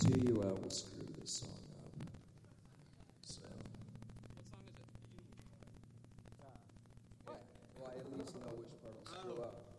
to you, I will screw this song up. So. What song is it? Yeah. Well, I at least know which part I'll screw up.